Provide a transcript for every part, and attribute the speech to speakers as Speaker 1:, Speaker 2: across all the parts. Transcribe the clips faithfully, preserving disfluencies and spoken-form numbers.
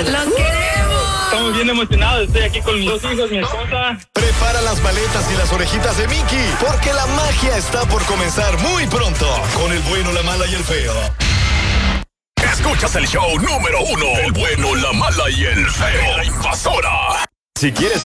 Speaker 1: ¡Los queremos!
Speaker 2: Estamos bien emocionados. Estoy aquí con mis dos hijos, mi esposa.
Speaker 3: Prepara las maletas y las orejitas de Mickey, porque la magia está por comenzar muy pronto con el bueno, la mala y el feo.
Speaker 4: Escuchas el show número uno, el bueno, la mala y el feo. La Invasora.
Speaker 3: Si quieres...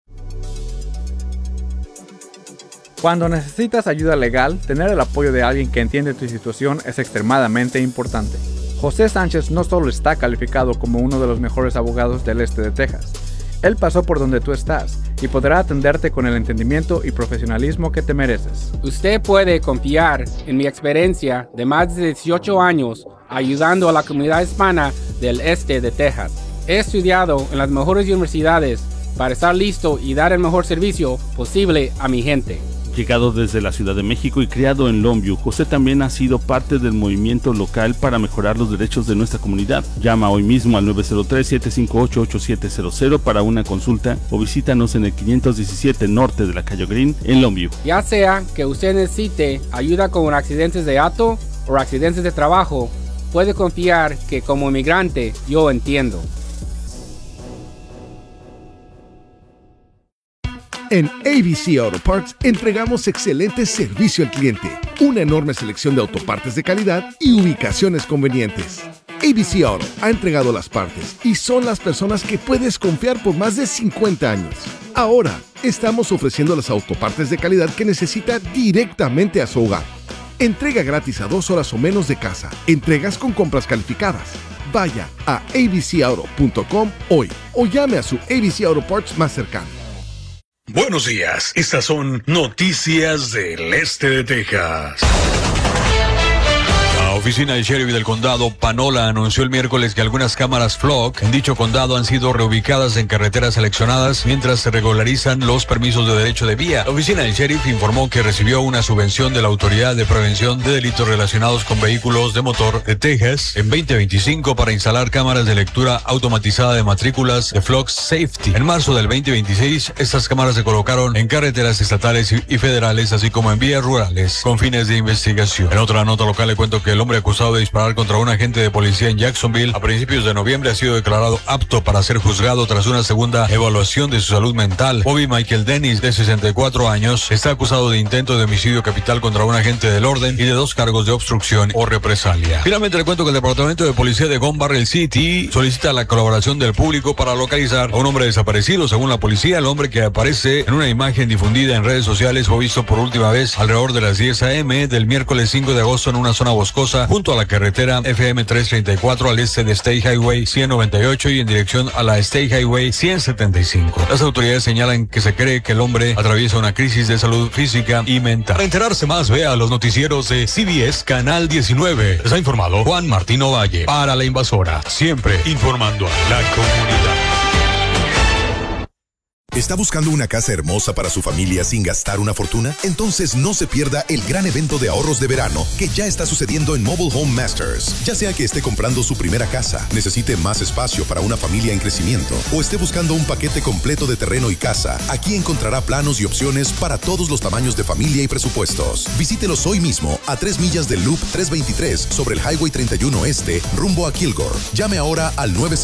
Speaker 5: Cuando necesitas ayuda legal, tener el apoyo de alguien que entiende tu situación es extremadamente importante. José Sánchez no solo está calificado como uno de los mejores abogados del este de Texas, él pasó por donde tú estás y podrá atenderte con el entendimiento y profesionalismo que te mereces.
Speaker 6: Usted puede confiar en mi experiencia de más de dieciocho años ayudando a la comunidad hispana del este de Texas. He estudiado en las mejores universidades para estar listo y dar el mejor servicio posible a mi gente.
Speaker 7: Llegado desde la Ciudad de México y criado en Longview, José también ha sido parte del movimiento local para mejorar los derechos de nuestra comunidad. Llama hoy mismo al nueve cero tres, siete cinco ocho, ocho siete cero cero para una consulta o visítanos en el quinientos diecisiete norte de la calle Green en Longview.
Speaker 6: Ya sea que usted necesite ayuda con accidentes de auto o accidentes de trabajo, puede confiar que como inmigrante yo entiendo.
Speaker 8: En A B C Auto Parts entregamos excelente servicio al cliente, una enorme selección de autopartes de calidad y ubicaciones convenientes. A B C Auto ha entregado las partes y son las personas que puedes confiar por más de cincuenta años. Ahora, estamos ofreciendo las autopartes de calidad que necesita directamente a su hogar. Entrega gratis a dos horas o menos de casa. Entregas con compras calificadas. Vaya a a b c auto punto com hoy o llame a su A B C Auto Parts más cercano.
Speaker 4: Buenos días, estas son noticias del este de Texas. La oficina del sheriff del condado Panola anunció el miércoles que algunas cámaras Flock en dicho condado han sido reubicadas en carreteras seleccionadas mientras se regularizan los permisos de derecho de vía. La oficina del sheriff informó que recibió una subvención de la Autoridad de Prevención de Delitos Relacionados con Vehículos de Motor de Texas en veinte veinticinco para instalar cámaras de lectura automatizada de matrículas de Flock Safety. En marzo del veinte veintiséis, estas cámaras se colocaron en carreteras estatales y federales, así como en vías rurales, con fines de investigación. En otra nota local le cuento que el hombre acusado de disparar contra un agente de policía en Jacksonville a principios de noviembre ha sido declarado apto para ser juzgado tras una segunda evaluación de su salud mental. Bobby Michael Dennis, de sesenta y cuatro años, está acusado de intento de homicidio capital contra un agente del orden y de dos cargos de obstrucción o represalia. Finalmente le cuento que el Departamento de Policía de Gun Barrel City solicita la colaboración del público para localizar a un hombre desaparecido. Según la policía, el hombre que aparece en una imagen difundida en redes sociales fue visto por última vez alrededor de las diez a eme del miércoles cinco de agosto en una zona boscosa junto a la carretera F M trescientos treinta y cuatro al este de State Highway ciento noventa y ocho y en dirección a la State Highway ciento setenta y cinco. Las autoridades señalan que se cree que el hombre atraviesa una crisis de salud física y mental. Para enterarse más, vea los noticieros de C B S Canal diecinueve. Les ha informado Juan Martín Ovalle para La Invasora, siempre informando a la comunidad.
Speaker 9: ¿Está buscando una casa hermosa para su familia sin gastar una fortuna? Entonces no se pierda el gran evento de ahorros de verano que ya está sucediendo en Mobile Home Masters. Ya sea que esté comprando su primera casa, necesite más espacio para una familia en crecimiento o esté buscando un paquete completo de terreno y casa, aquí encontrará planos y opciones para todos los tamaños de familia y presupuestos. Visítelos hoy mismo a tres millas del Loop trescientos veintitrés sobre el Highway treinta y uno Este, rumbo a Kilgore. Llame ahora al nueve